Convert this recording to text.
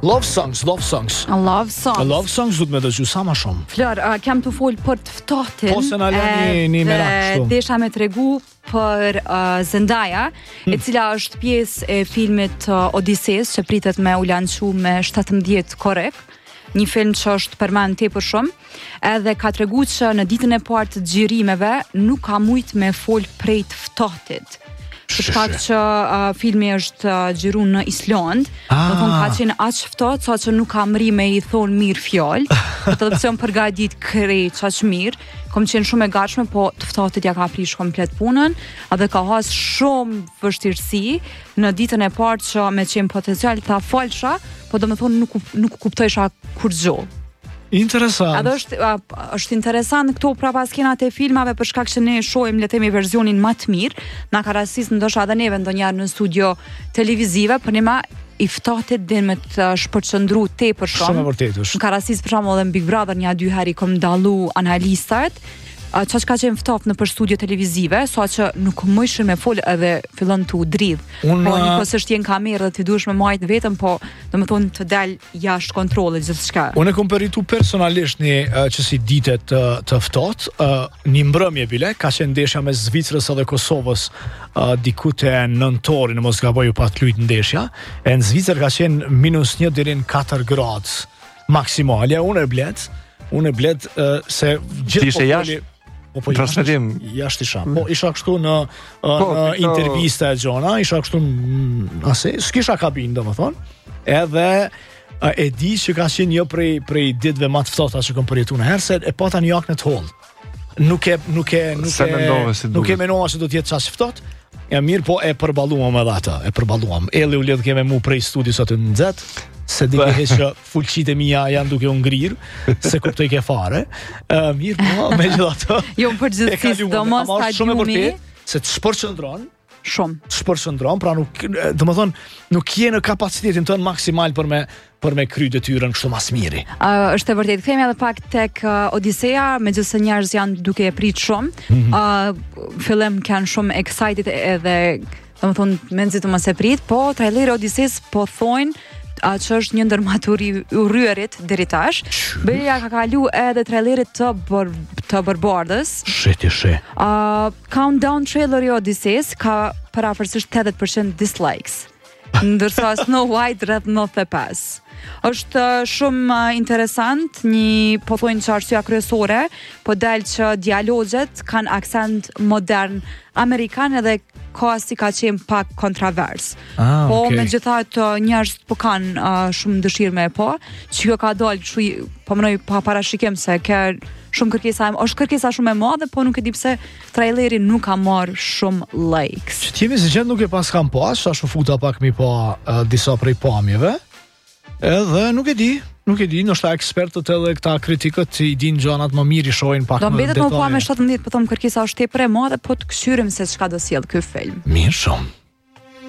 Love songs. Love songs du të me dëgju sa më shumë. Flor, kem të fol për të ftohtin. Po se na lë një merak kështu. Desha me tregu për Zendaya, e cila është pjesë e filmit Odiseus, që pritet me u lançu me 17 korrekt. Një film që është përmend tepër shumë, edhe ka treguar që në ditën e parë të xhirimeve nuk ka mujt me fol prej të ftohtit. Për shkak që filmi është xhiruar në Island, do thonë ka qenë aq ftohtë sa që nuk ka mri me i thonë mirë fjalë. Këtë opsion përgatit krejt aq mirë, kom qenë shumë e gatshme, po të ftohtit ja ka prish komplet punën, edhe ka has shumë vështirësi në ditën e parë që me qenë potencial ta falsha, po do me thonë nuk kuptojsha kur gjo. Interesant. Edhe është interesant këto prapa skenat e filmave, për shkak që ne shohim le të themi versionin më të mirë, na ka rastisë ndoshta edhe neve ndonjëherë në studio televizive, por nema i ftohtit din me të shpërqendru tepër shumë. Shumë e vërtetë është. Ka rastisë për shembull edhe në Big Brother një 2 herë kom dallu analistat, që ka qenë ftoft në për studio televizive, sa që nuk mëshën me fol edhe fillon të u dridh. Po një kos është jenë kamerë dhe të duhesh me majt vetëm, po do me thonë të del jashtë kontrollit gjithçka. Unë kom përritu personalisht një që si dite të ftoht, një mbrëmje bile, ka qenë ndeshja me Zvicrës edhe Kosovës diku te nëntori, në mos gaboj u pat lujt ndeshja, e në Zvicër ka qenë -1 deri në 4 gradë maksimale. Unë e bled se gjithë po transmetim jashtë isha. Po isha kështu në intervista e gjona, isha kështu s'kisha kabin, domethënë. Edhe e di që ka qenë një prej ditëve më të ftohta që kam përjetuar në herë, se e pata një jaknë të hollë. Nuk e menova se do të jetë çast ftohtë. Ja mirë, po e përballuam edhe atë, Elli u lidh keme mu prej studios aty në nxet, se di që fullqit e mia janë duke u ngrirë, se kuptoj ke fare. Mirë, po, megjithatë. Jo, përgjithsisht domos ta gjuni se të shpërqendron shumë. Pra nuk je në kapacitetin tënë maksimal për me kry detyrën kështu mas miri. Është e vërtetë. Kthehemi edhe pak tek Odiseja, megjithëse njerëz janë duke e prit shumë. Fillim kanë shumë excited edhe, domethënë, mendzi të mos e prit, po traileri Odiseus po thonë që është një ndër maturi urryerit deri tash. Belia ka kalu edhe trailerit të Barbardës. Countdown traileri Odiseus ka parafërsisht 80% dislikes, ndërsa Snow White rreth 95. Është shumë interesant, po thonë që arsyeja kryesore, po dalë që dialogjet kanë aksent modern amerikan edhe si ka qenë pak kontrovers. Po megjithatë njerëz po kanë shumë dëshirë me po, që kjo ka dalë kështu, po mënoj pa parashikim se ka shumë është kërkesa shumë e madhe, po nuk e di pse traileri nuk ka marrë shumë likes. Që t'jemi se gjendë nuk e pas kam po, ashtu futa pak mi po disa prej pamjeve, edhe nuk e di, nështë ekspertët edhe këta kritikët i din gjanat më mirë i shojnë pak më detaje. Do mbetet më pa me 17, po thomë kërkesa është tepër e madhe, po të këshyrim se çka do sjell ky film. Mirë shumë.